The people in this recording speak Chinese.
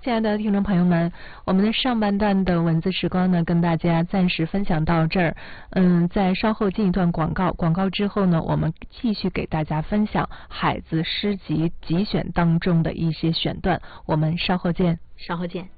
亲爱的听众朋友们，我们的上半段的文字时光呢，跟大家暂时分享到这儿。在稍后进一段广告之后呢，我们继续给大家分享海子诗集集选当中的一些选段。我们稍后见。 稍后见。